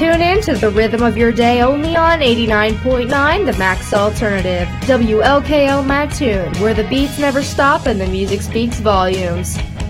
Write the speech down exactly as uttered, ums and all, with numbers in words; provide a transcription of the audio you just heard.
Tune in to the rhythm of your day only on eighty-nine point nine The Max Alternative, W L K L Mattoon, where the beats never stop and the music speaks volumes.